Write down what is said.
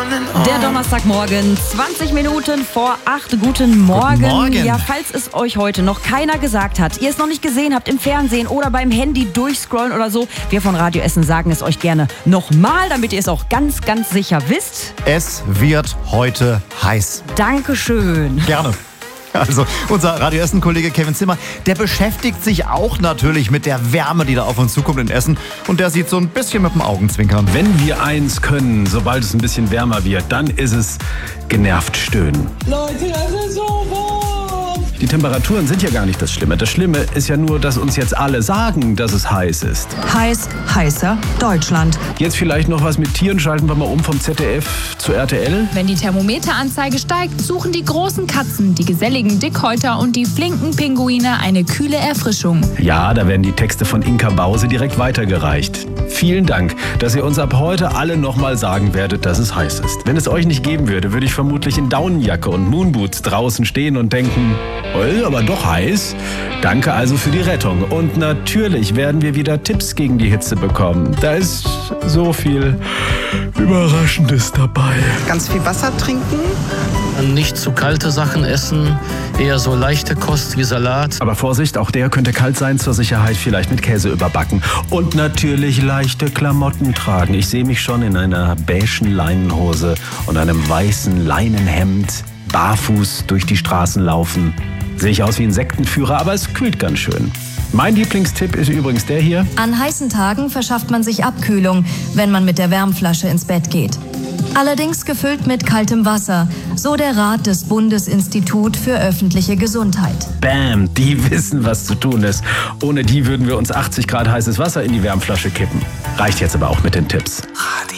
Der Donnerstagmorgen, 20 Minuten vor 8. Guten Morgen. Guten Morgen. Ja, falls es euch heute noch keiner gesagt hat, ihr es noch nicht gesehen habt im Fernsehen oder beim Handy durchscrollen oder so, wir von Radio Essen sagen es euch gerne nochmal, damit ihr es auch ganz, ganz sicher wisst. Es wird heute heiß. Dankeschön. Gerne. Also unser Radio Essen-Kollege Kevin Zimmer, der beschäftigt sich auch natürlich mit der Wärme, die da auf uns zukommt in Essen. Und der sieht so ein bisschen mit dem Augenzwinkern. Wenn wir eins können, sobald es ein bisschen wärmer wird, dann ist es genervt stöhnen. Leute, das ist so warm! Die Temperaturen sind ja gar nicht das Schlimme. Das Schlimme ist ja nur, dass uns jetzt alle sagen, dass es heiß ist. Heiß, heißer Deutschland. Jetzt vielleicht noch was mit Tieren. Schalten wir mal um vom ZDF zu RTL. Wenn die Thermometeranzeige steigt, suchen die großen Katzen, die geselligen Dickhäuter und die flinken Pinguine eine kühle Erfrischung. Ja, da werden die Texte von Inka Bause direkt weitergereicht. Vielen Dank, dass ihr uns ab heute alle nochmal sagen werdet, dass es heiß ist. Wenn es euch nicht geben würde, würde ich vermutlich in Daunenjacke und Moonboots draußen stehen und denken, aber doch heiß. Danke also für die Rettung. Und natürlich werden wir wieder Tipps gegen die Hitze bekommen. Da ist so viel Überraschendes dabei. Ganz viel Wasser trinken. Nicht zu kalte Sachen essen, eher so leichte Kost wie Salat. Aber Vorsicht, auch der könnte kalt sein, zur Sicherheit vielleicht mit Käse überbacken. Und natürlich leichte Klamotten tragen. Ich sehe mich schon in einer beigen Leinenhose und einem weißen Leinenhemd barfuß durch die Straßen laufen. Sehe ich aus wie ein Sektenführer, aber es kühlt ganz schön. Mein Lieblingstipp ist übrigens der hier. An heißen Tagen verschafft man sich Abkühlung, wenn man mit der Wärmflasche ins Bett geht. Allerdings gefüllt mit kaltem Wasser, so der Rat des Bundesinstitut für öffentliche Gesundheit. Bam, die wissen, was zu tun ist. Ohne die würden wir uns 80 Grad heißes Wasser in die Wärmflasche kippen. Reicht jetzt aber auch mit den Tipps.